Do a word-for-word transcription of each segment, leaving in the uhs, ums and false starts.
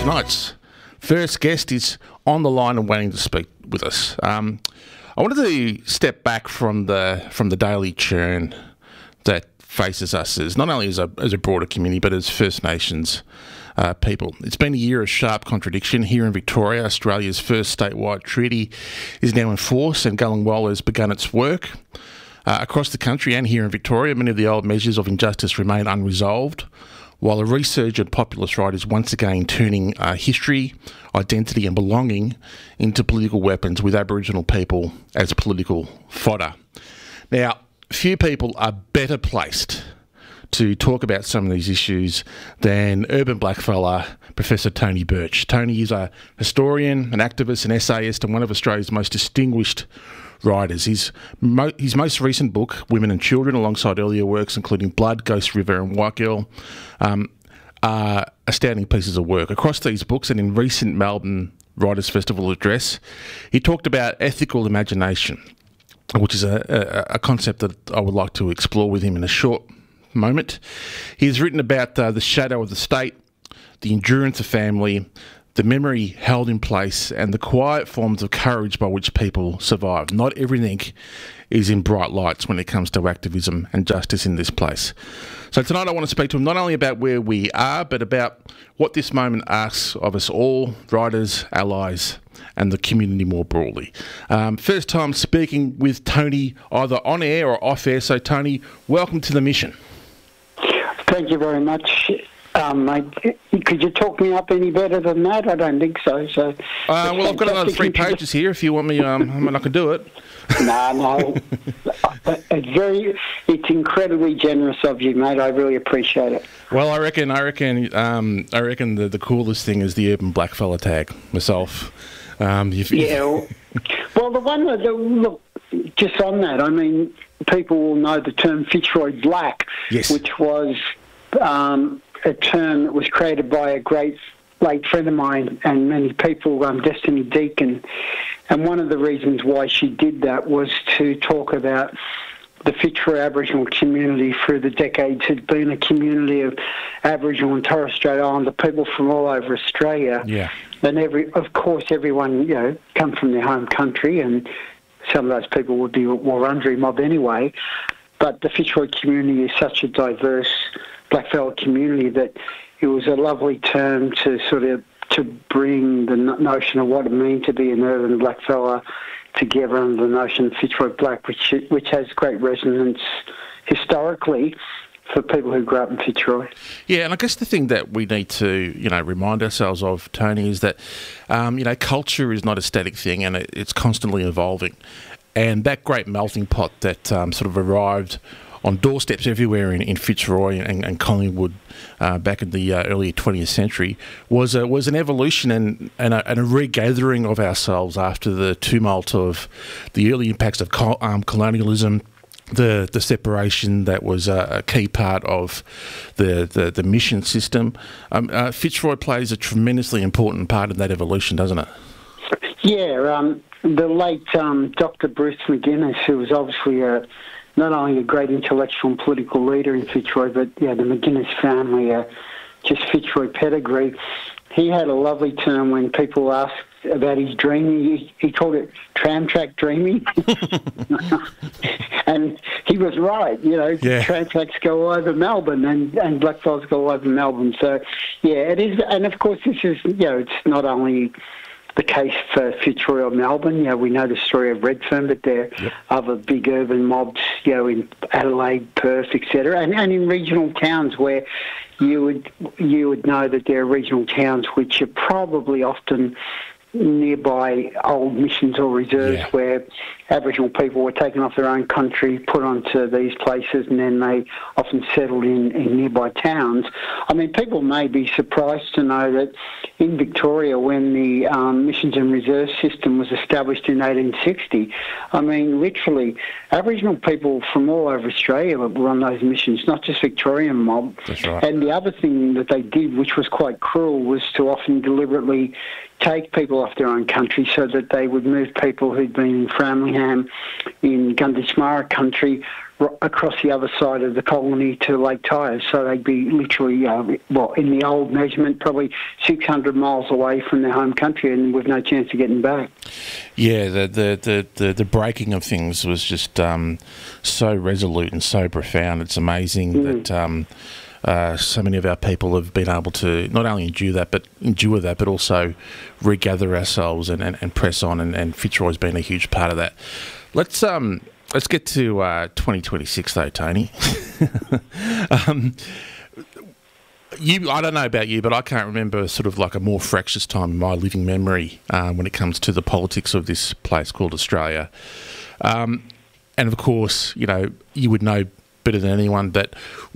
Tonight's first guest is on the line and waiting to speak with us. Um, I wanted to step back from the from the daily churn that faces us as not only as a as a broader community but as First Nations uh, people. It's been a year of sharp contradiction here in Victoria. Australia's first statewide treaty is now in force, and Ngunnawal has begun its work. Uh, across the country and here in Victoria, many of the old measures of injustice remain unresolved, while a resurgent populist right is once again turning uh, history, identity and belonging into political weapons with Aboriginal people as political fodder. Now, few people are better placed to talk about some of these issues than urban blackfella Professor Tony Birch. Tony is a historian, an activist, an essayist and one of Australia's most distinguished writers. His, mo- his most recent book, Women and Children, alongside earlier works including Blood, Ghost River and White Girl, um, are astounding pieces of work. Across these books and in recent Melbourne Writers' Festival address, he talked about ethical imagination, which is a, a, a concept that I would like to explore with him in a short moment. He has written about uh, the shadow of the state, the endurance of family, the memory held in place, and the quiet forms of courage by which people survive. Not everything is in bright lights when it comes to activism and justice in this place. So tonight I want to speak to him not only about where we are, but about what this moment asks of us all, writers, allies, and the community more broadly. Um, first time speaking with Tony, either on air or off air. So Tony, welcome to the mission. Thank you very much. Um, mate, could you talk me up any better than that? I don't think so. So, uh, well, I've got another three pages here. If you want me, um, I mean, I can do it. No, no, it's very, it's incredibly generous of you, mate. I really appreciate it. Well, I reckon, I reckon, um, I reckon the, the coolest thing is the urban blackfella tag. Myself, um, you've, yeah. Well, well, the one that look, just on that, I mean, people will know the term Fitzroy Black, yes, which was. Um, a term that was created by a great late friend of mine and many people, um, Destiny Deacon. And one of the reasons why she did that was to talk about the Fitzroy Aboriginal community through the decades had been a community of Aboriginal and Torres Strait Islander people from all over Australia. Yeah. And every, of course, everyone, you know, come from their home country, and some of those people would be Wurundjeri mob anyway. But the Fitzroy community is such a diverse blackfella community that it was a lovely term to sort of to bring the notion of what it means to be an urban blackfella together under the notion of Fitzroy Black, which which has great resonance historically for people who grew up in Fitzroy. Yeah, and I guess the thing that we need to, you know, remind ourselves of, Tony, is that, um, you know, culture is not a static thing and it, it's constantly evolving. And that great melting pot that um, sort of arrived on doorsteps everywhere in, in Fitzroy and, and Collingwood uh, back in the uh, early twentieth century was a, was an evolution and, and, a, and a regathering of ourselves after the tumult of the early impacts of col- um, colonialism, the the separation that was a, a key part of the, the, the mission system. Um, uh, Fitzroy plays a tremendously important part in that evolution, doesn't it? Yeah, um, the late um, Doctor Bruce McGuinness, who was obviously a not only a great intellectual and political leader in Fitzroy, but yeah, the McGuinness family, uh, just Fitzroy pedigree. He had a lovely term when people asked about his dreaming. He, he called it tram track dreaming, and he was right. You know, yeah. Tram tracks go all over Melbourne, and and blackfellas go all over Melbourne. So yeah, it is, and of course this is, you know, it's not only the case for Fitzroy or Melbourne. You know, we know the story of Redfern, but there are yep. other big urban mobs, you know, in Adelaide, Perth, et cetera, and, and in regional towns where you would you would know that there are regional towns which are probably often nearby old missions or reserves yeah. where Aboriginal people were taken off their own country, put onto these places, and then they often settled in, in nearby towns. I mean, people may be surprised to know that in Victoria, when the um, Missions and Reserve System was established in eighteen sixty, I mean, literally, Aboriginal people from all over Australia were on those missions, not just Victorian mob. That's right. And the other thing that they did, which was quite cruel, was to often deliberately take people off their own country so that they would move people who'd been in Framlingham, in Gunditjmara country, r- across the other side of the colony to Lake Tyers. So they'd be literally, uh, well, in the old measurement, probably six hundred miles away from their home country, and with no chance of getting back. Yeah, the the, the, the, the breaking of things was just um, so resolute and so profound. It's amazing mm. that um, uh, so many of our people have been able to not only endure that, but endure that, but also regather ourselves and, and, and press on. And, and Fitzroy's been a huge part of that. Let's um let's get to uh, twenty twenty-six though, Tony. um, You, I don't know about you, but I can't remember sort of like a more fractious time in my living memory um, when it comes to the politics of this place called Australia. Um, and of course, you know, you would know better than anyone that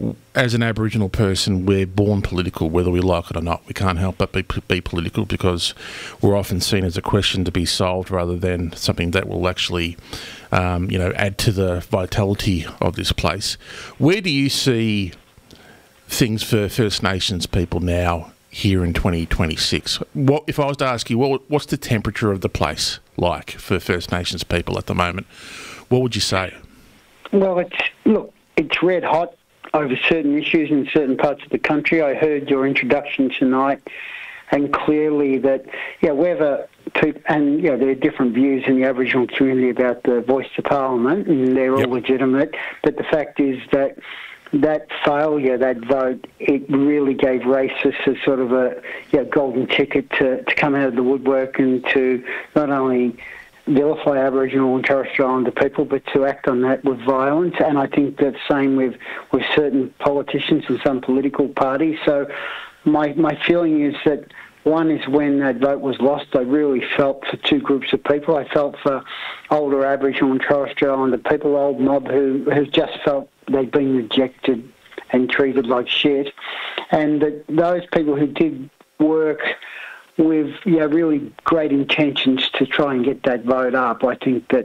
as an Aboriginal person, we're born political, whether we like it or not. We can't help but be, be political because we're often seen as a question to be solved rather than something that will actually, um, you know, add to the vitality of this place. Where do you see things for First Nations people now here in twenty twenty-six? What if I was to ask you, what what's the temperature of the place like for First Nations people at the moment? What would you say? Well, it's look, it's red hot over certain issues in certain parts of the country. I heard your introduction tonight, and clearly that yeah, whether people, and yeah, there are different views in the Aboriginal community about the voice to Parliament, and they're yep. all legitimate. But the fact is that that failure, that vote, it really gave racists a sort of a yeah, golden ticket to, to come out of the woodwork and to not only vilify Aboriginal and Torres Strait Islander people, but to act on that with violence. And I think that's the same with, with certain politicians and some political parties. So my my feeling is that one is when that vote was lost, I really felt for two groups of people. I felt for older Aboriginal and Torres Strait Islander people, old mob who, who just felt they'd been rejected and treated like shit. And that those people who did work with you know, really great intentions to try and get that vote up, I think that,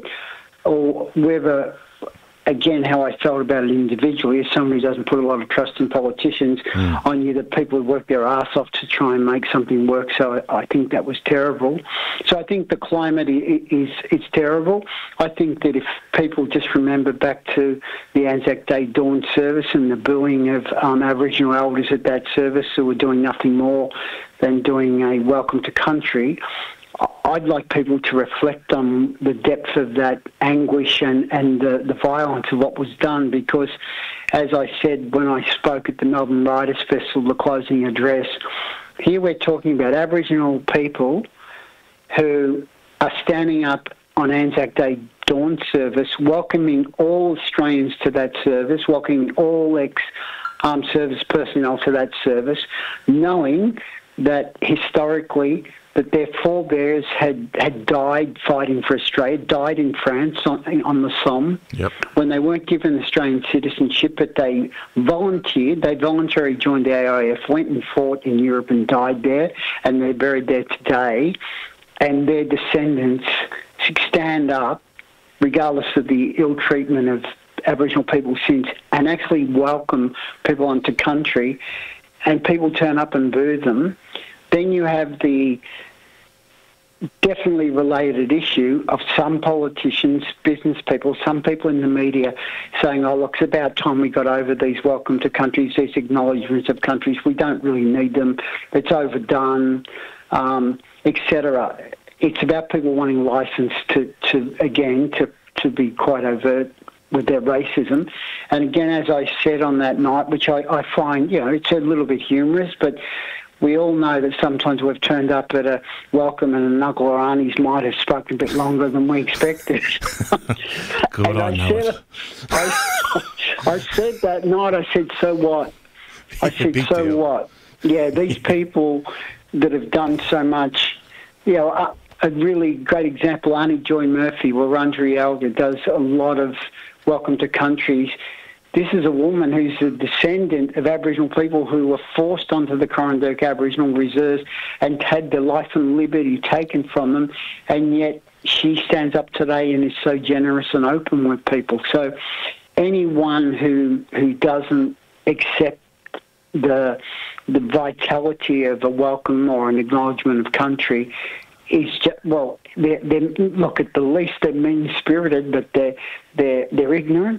or whether, again, how I felt about it individually, as someone who doesn't put a lot of trust in politicians, mm. I knew that people would work their arse off to try and make something work, so I, I think that was terrible. So I think the climate is it's terrible. I think that if people just remember back to the Anzac Day dawn service and the booing of um, Aboriginal elders at that service who were doing nothing more than doing a welcome to country, I'd like people to reflect on the depth of that anguish and, and the, the violence of what was done, because, as I said when I spoke at the Melbourne Writers' Festival, the closing address, here we're talking about Aboriginal people who are standing up on Anzac Day dawn service, welcoming all Australians to that service, welcoming all ex-armed service personnel to that service, knowing that historically that their forebears had, had died fighting for Australia, died in France on, on the Somme, yep. when they weren't given Australian citizenship, but they volunteered, they voluntarily joined the A I F, went and fought in Europe and died there, and they're buried there today, and their descendants stand up, regardless of the ill treatment of Aboriginal people since, and actually welcome people onto country, and people turn up and boo them. Then you have the definitely related issue of some politicians, business people, some people in the media saying, oh, look, it's about time we got over these welcome to countries, these acknowledgements of countries. We don't really need them. It's overdone, um, et cetera. It's about people wanting license to, to again, to, to be quite overt with their racism. And again, as I said on that night, which I, I find, you know, it's a little bit humorous, but we all know that sometimes we've turned up at a welcome and an uncle or aunties might have spoken a bit longer than we expected. Good, and I, I, know said, it. I, I said that night, I said, so what? I said, so deal. what? Yeah, these people that have done so much, you know, a, a really great example, Auntie Joy Murphy, Wurundjeri Elder, does a lot of welcome to countries. This is a woman who's a descendant of Aboriginal people who were forced onto the Coranderrk Aboriginal Reserves and had their life and liberty taken from them, and yet she stands up today and is so generous and open with people. So anyone who who doesn't accept the the vitality of a welcome or an acknowledgement of country is just, well, they're, they're, look, at the least they're mean-spirited, but they're, they're, they're ignorant.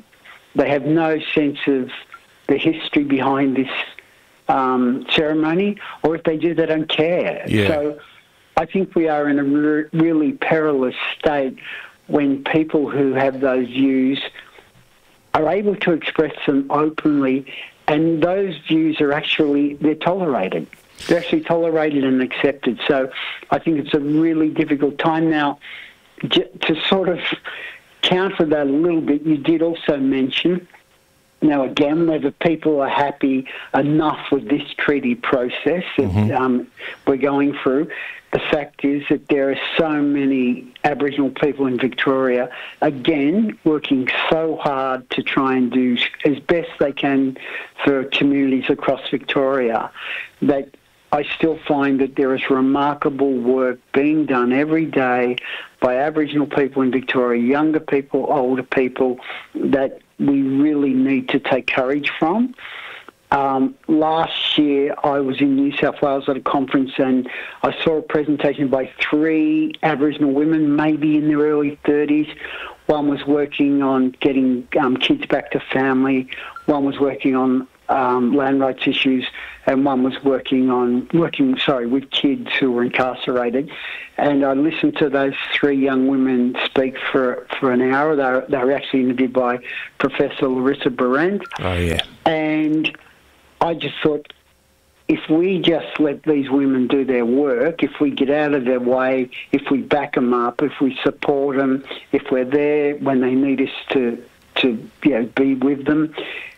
they have no sense of the history behind this um, ceremony, or if they do, they don't care. Yeah. So I think we are in a re- really perilous state when people who have those views are able to express them openly, and those views are actually, they're tolerated. They're actually tolerated and accepted. So I think it's a really difficult time now. To sort of counter that a little bit, you did also mention, now again, whether people are happy enough with this treaty process that mm-hmm. um, we're going through. The fact is that there are so many Aboriginal people in Victoria, again, working so hard to try and do as best they can for communities across Victoria, that I still find that there is remarkable work being done every day by Aboriginal people in Victoria, younger people, older people, that we really need to take courage from. Um, last year, I was in New South Wales at a conference, and I saw a presentation by three Aboriginal women, maybe in their early thirties. One was working on getting um, kids back to family. One was working on um, land rights issues, and one was working on working sorry with kids who were incarcerated. And I listened to those three young women speak for for an hour. They were, they were actually interviewed by Professor Larissa Berendt. Oh yeah, and I just thought, if we just let these women do their work, if we get out of their way, if we back them up, if we support them, if we're there when they need us to, to you know, be with them,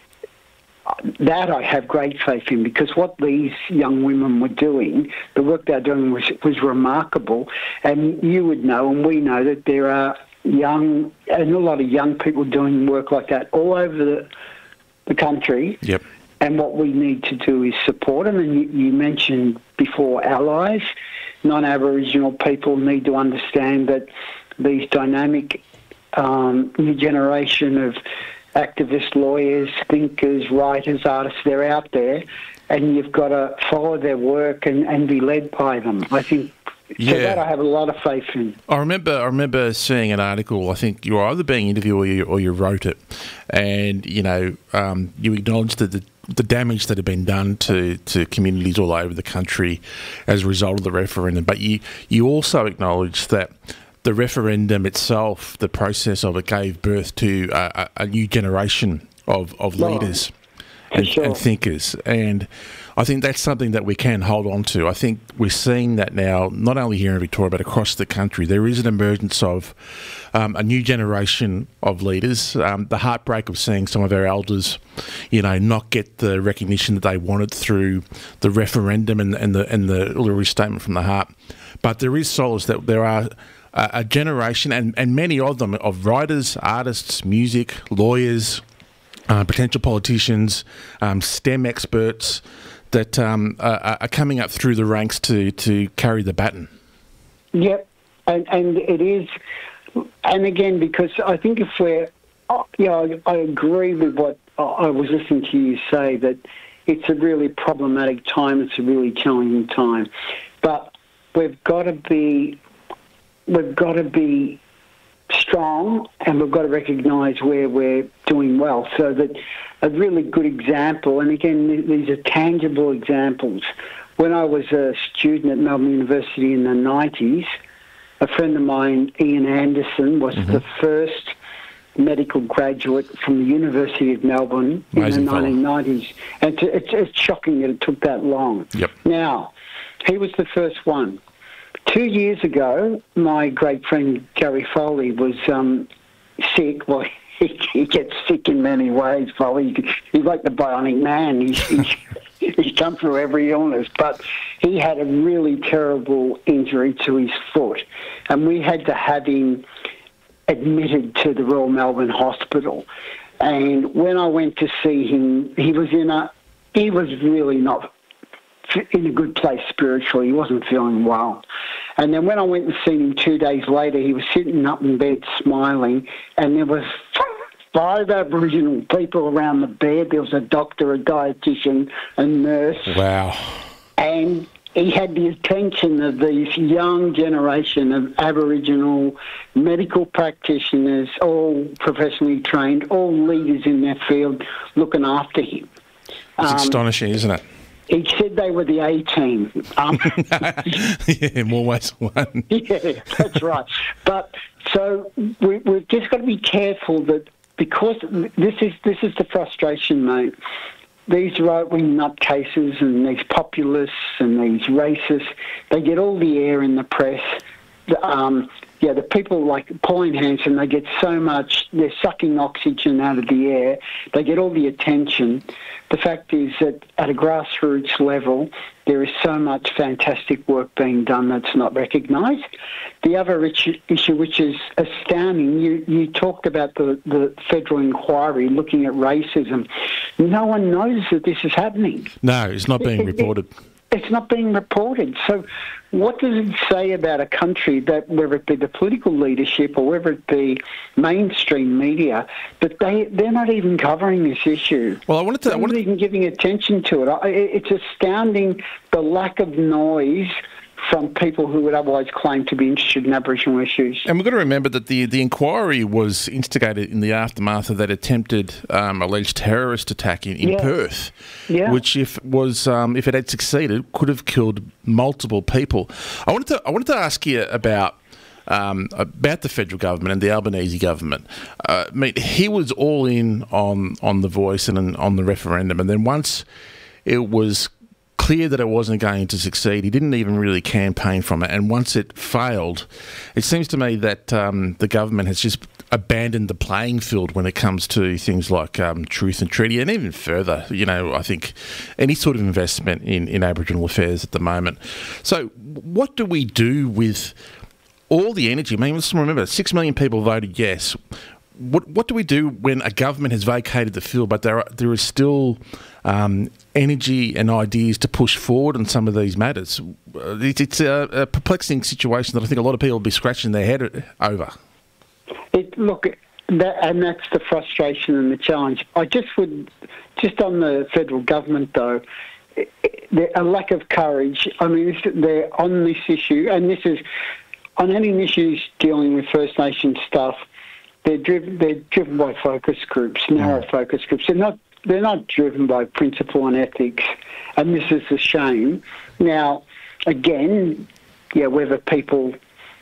that I have great faith in, because what these young women were doing, the work they're doing was, was remarkable. And you would know, and we know, that there are young, and a lot of young people doing work like that all over the, the country. Yep. And what we need to do is support them. And you, you mentioned before allies. Non-Aboriginal people need to understand that these dynamic um, new generation of activists, lawyers, thinkers, writers, artists, they're out there, and you've got to follow their work and, and be led by them. I think yeah. so that I have a lot of faith in. I remember I remember seeing an article, I think you were either being interviewed or you, or you wrote it, and, you know, um, you acknowledged that the the damage that had been done to, to communities all over the country as a result of the referendum. But you, you also acknowledged that the referendum itself, the process of it, gave birth to a, a new generation of, of Well, leaders and, sure. and thinkers. And I think that's something that we can hold on to. I think we're seeing that now, not only here in Victoria, but across the country. There is an emergence of um, a new generation of leaders. Um, the heartbreak of seeing some of our elders, you know, not get the recognition that they wanted through the referendum and, and the and the Uluru Statement from the Heart. But there is solace that there are a, a generation, and, and many of them, of writers, artists, music, lawyers, uh, potential politicians, um, STEM experts, that um, are, are coming up through the ranks to, to carry the baton. Yep, and, and it is, and again, because I think if we're, you know, I agree with what I was listening to you say, that it's a really problematic time, it's a really challenging time, but we've got to be, we've got to be strong, and we've got to recognise where we're doing well, so that a really good example, and again, these are tangible examples. When I was a student at Melbourne University in the nineties, a friend of mine, Ian Anderson, was mm-hmm. the first medical graduate from the University of Melbourne Amazing in the fellow. nineteen nineties. And it's, it's shocking that it took that long. Yep. Now, he was the first one. Two years ago, my great friend Gary Foley was um, sick. Well, he, he gets sick in many ways, Foley. He's like the bionic man. He's, he's, he's come through every illness. But he had a really terrible injury to his foot, and we had to have him admitted to the Royal Melbourne Hospital. And when I went to see him, he was in a, he was really not in a good place spiritually. He wasn't feeling well. And then when I went and seen him two days later, he was sitting up in bed smiling, and there was five Aboriginal people around the bed. There was a doctor, a dietitian, a nurse. Wow. And he had the attention of these young generation of Aboriginal medical practitioners, all professionally trained, all leaders in their field, looking after him. It's Um, astonishing, isn't it? He said they were the A-team. Um, Yeah, in more ways than one. yeah, that's right. But so we, we've just got to be careful that, because this is this is the frustration, mate. These right-wing nutcases and these populists and these racists, they get all the air in the press. The, um, yeah, the people like Pauline Hanson, they get so much, they're sucking oxygen out of the air. They get all the attention. The fact is that at a grassroots level, there is so much fantastic work being done that's not recognised. The other issue, which is astounding, you, you talked about the, the federal inquiry looking at racism. No one knows that this is happening. No, it's not being It- it- reported. It's not being reported. So what does it say about a country that, whether it be the political leadership or whether it be mainstream media, that they, they're not even covering this issue? Well, I wanted to... I They're wanted not even giving attention to it. I- It's astounding, the lack of noise from people who would otherwise claim to be interested in Aboriginal issues. And we've got to remember that the, the inquiry was instigated in the aftermath of that attempted um, alleged terrorist attack in, in Yeah. Perth, Yeah. which, if was um, if it had succeeded, could have killed multiple people. I wanted to I wanted to ask you about um, about the federal government and the Albanese government. Uh, I mean, he was all in on on the Voice and on the referendum, and then once it was clear that it wasn't going to succeed, he didn't even really campaign from it. And once it failed, it seems to me that um, the government has just abandoned the playing field when it comes to things like um, truth and treaty, and even further, you know, I think any sort of investment in, in Aboriginal affairs at the moment. So what do we do with all the energy? I mean, let's remember, six million people voted yes. What what do we do when a government has vacated the field, but there are, there is still um, energy and ideas to push forward on some of these matters? Uh, It's, it's a, a perplexing situation that I think a lot of people will be scratching their head over. It, look, that, and that's the frustration and the challenge. I just would, just on the federal government though, it- it- a lack of courage. I mean, this- they're on this issue, and this is on any issues dealing with First Nations stuff. They're driven. They're driven by focus groups, narrow focus groups. They're not. They're not driven by principle and ethics, and this is a shame. Now, again, yeah, whether people,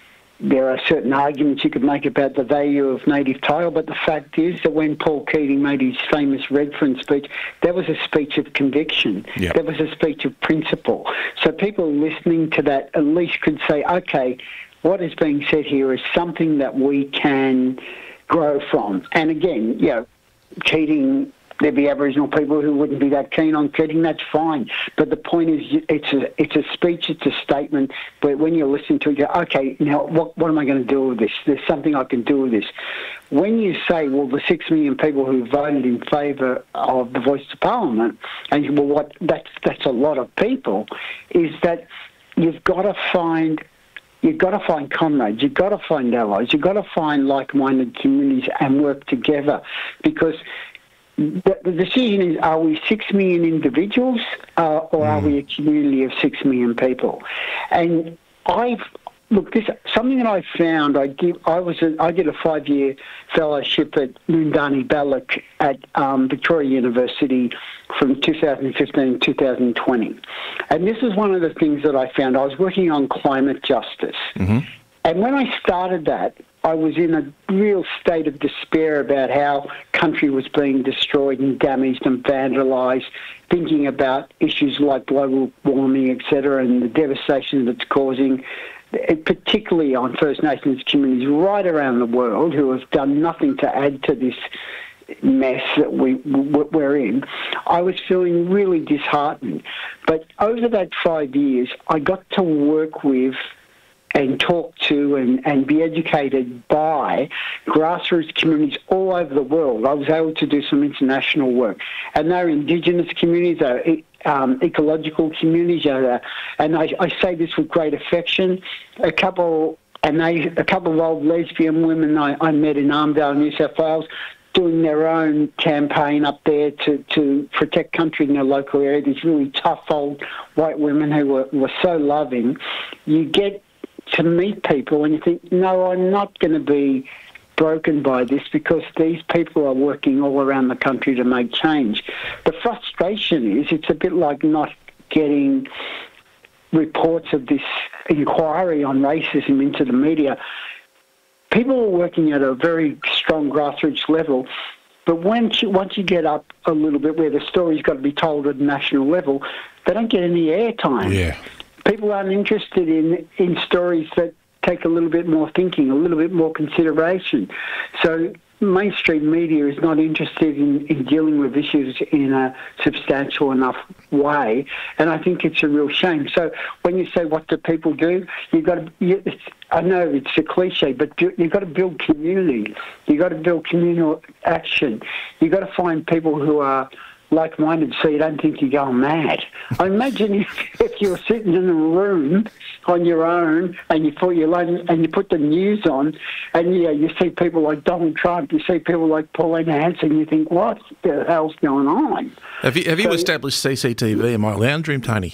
there are certain arguments you could make about the value of native title, but the fact is that when Paul Keating made his famous Redfern speech, that was a speech of conviction. Yep. That was a speech of principle. So people listening to that at least could say, okay, what is being said here is something that we can grow from. And again, you know, Keating, there'd be Aboriginal people who wouldn't be that keen on Keating, that's fine. But the point is, it's a it's a speech, it's a statement, but when you listen to it, you go, okay, now what, what am I going to do with this? There's something I can do with this. When you say, well, the six million people who voted in favour of the Voice to Parliament, and you, well, what that's, that's a lot of people, is that you've got to find... You've got to find comrades, you've got to find allies, you've got to find like-minded communities and work together, because the, the decision is, are we six million individuals uh, or are we a community of six million people? And I've, look, this something that I found, I give, I was a, I did a five-year fellowship at Noondani Balak at um, Victoria University from two thousand fifteen to two thousand twenty. And this is one of the things that I found. I was working on climate justice. Mm-hmm. And when I started that, I was in a real state of despair about how country was being destroyed and damaged and vandalised, thinking about issues like global warming, et cetera, and the devastation that's causing, particularly on First Nations communities right around the world who have done nothing to add to this mess that we, we're in. I was feeling really disheartened. But over that five years, I got to work with and talk to and, and be educated by grassroots communities all over the world. I was able to do some international work. And they're Indigenous communities, they're um, ecological communities, uh, and I, I say this with great affection. A couple... And they, a couple of old lesbian women I, I met in Armdale, New South Wales, doing their own campaign up there to, to protect country in their local area. These really tough old white women who were, were so loving. You get to meet people and you think, no, I'm not going to be broken by this because these people are working all around the country to make change. The frustration is it's a bit like not getting reports of this inquiry on racism into the media. People are working at a very strong grassroots level, but once you, once you get up a little bit where the story's got to be told at a national level, they don't get any airtime. Yeah. People aren't interested in, in stories that take a little bit more thinking, a little bit more consideration. So mainstream media is not interested in, in dealing with issues in a substantial enough way, and I think it's a real shame. So when you say what do people do, you've got to, you, it's, I know it's a cliche, but do, you've got to build community. You've got to build communal action. You've got to find people who are like-minded so you don't think you're going mad. I imagine if, if you were sitting in a room on your own and you put your and you put the news on and you, you see people like Donald Trump, you see people like Pauline Hanson, you think, what the hell's going on? Have you, have you so, established C C T V in my lounge room, Tony?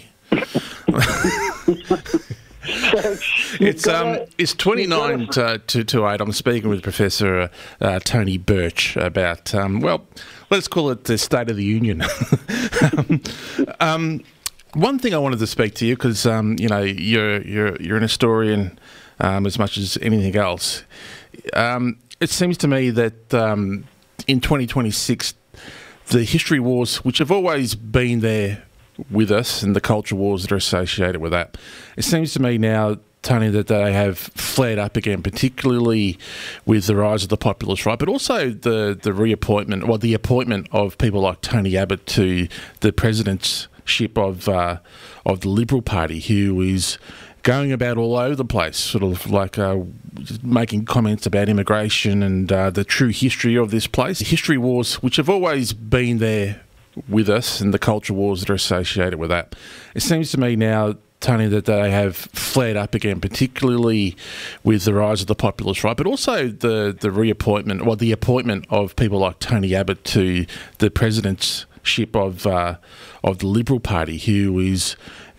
So it's gotta, um it's twenty-nine to, to, to eight. I'm speaking with Professor uh, Tony Birch about um well let's call it the State of the Union. um, um, one thing I wanted to speak to you because um you know you're you're you're an historian um, as much as anything else. Um, it seems to me that um, in twenty twenty-six the history wars, which have always been there with us, and the culture wars that are associated with that, it seems to me now, Tony, that they have flared up again, particularly with the rise of the populist right, but also the, the reappointment, or the appointment of people like Tony Abbott to the presidentship of uh, of the Liberal Party, who is going about all over the place, sort of like uh, making comments about immigration and uh, the true history of this place. History wars, which have always been there with us, and the culture wars that are associated with that. It seems to me now, Tony, that they have flared up again, particularly with the rise of the populist right, but also the, the reappointment, or the appointment of people like Tony Abbott to the presidentship of uh, of the Liberal Party, who is